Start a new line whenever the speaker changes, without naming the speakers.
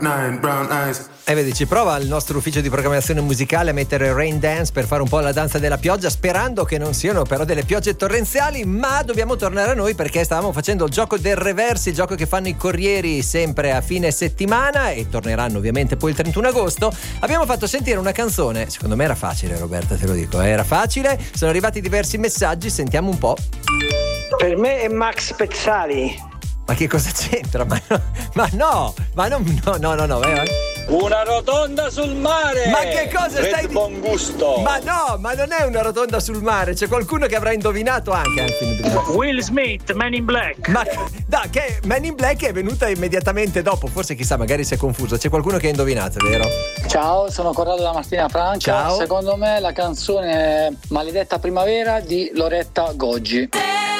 E vedi, ci prova il nostro ufficio di programmazione musicale a mettere Rain Dance per fare un po' la danza della pioggia, sperando che non siano però delle piogge torrenziali. Ma dobbiamo tornare a noi, perché stavamo facendo il gioco del reversi, il gioco che fanno i corrieri sempre a fine settimana, e torneranno ovviamente poi il 31 agosto. Abbiamo fatto sentire una canzone, secondo me era facile, Roberta, te lo dico, era facile. Sono arrivati diversi messaggi, sentiamo un po'.
Per me è Max Pezzali.
Ma che cosa c'entra? No.
Una rotonda sul mare!
Ma che cosa stai dicendo?
Buon gusto!
Ma no, ma non è una rotonda sul mare, c'è qualcuno che avrà indovinato anche.
Will Smith, Man in Black.
Ma da, che Man in Black è venuta immediatamente dopo, forse chissà, magari si è confuso. C'è qualcuno che ha indovinato, vero?
Ciao, sono Corrado da Martina Francia.
Ciao.
Secondo me la canzone è Maledetta Primavera di Loretta Goggi.